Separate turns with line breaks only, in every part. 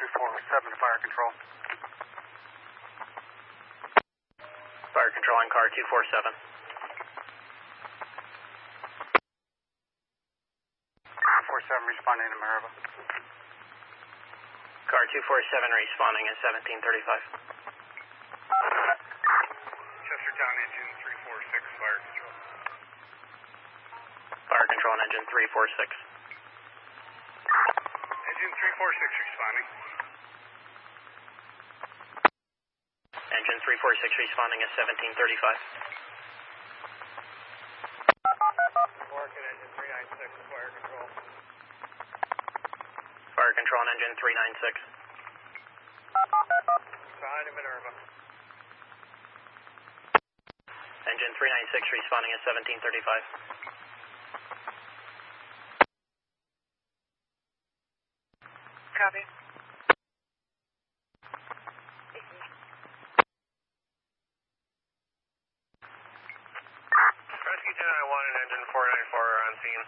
247 to fire control.
Fire control on car 247.
247 responding to Minerva.
Car 247 responding at 1735.
Chestertown engine 346 fire control.
Fire control on engine 346.
Engine 346 responding.
Engine 346 responding at 1735.
Market engine 396 fire control.
Fire control on engine 396.
Behind Minerva.
Engine 396 responding at 1735.
Copy.
Rescue 291 and engine 494 are on scene.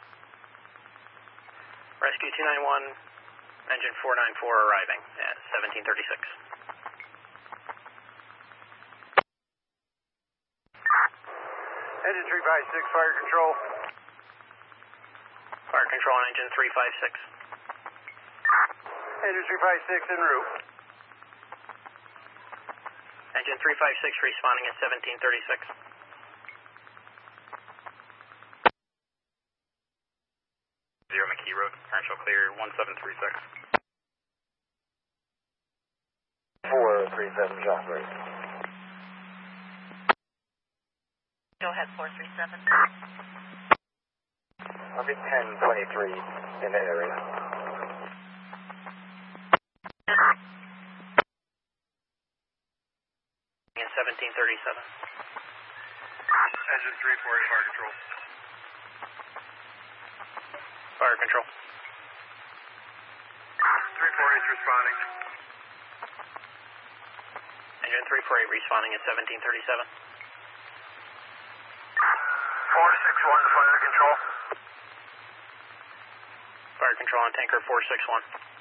Rescue 291, engine 494 arriving at 1736.
Engine 356 fire control.
Fire control on engine 356.
Engine 356 en route.
Engine 356 responding at 1736. Zero McKee Road, commercial clear 1736.
437 shot rate.
Go ahead, 437.
I'll be 1023 in the area.
At 1737.
Engine 340 fire control.
Fire control.
340 is responding.
Engine 348 responding at 1737.
461 fire control.
Fire control on tanker 461.